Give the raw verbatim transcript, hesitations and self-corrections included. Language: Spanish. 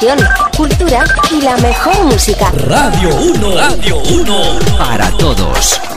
información, cultura y la mejor música. Radio uno, Radio uno, para todos.